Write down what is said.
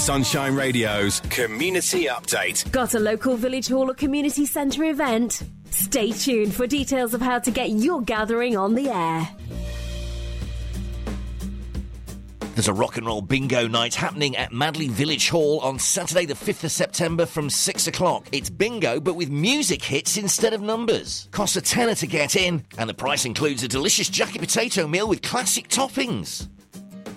Sunshine Radio's Community Update. Got a local village hall or community centre event? Stay tuned for details of how to get your gathering on the air. There's a rock and roll bingo night happening at Madley Village Hall on Saturday the 5th of September from 6 o'clock. It's bingo, but with music hits instead of numbers. Costs a tenner to get in, and the price includes a delicious jacket potato meal with classic toppings.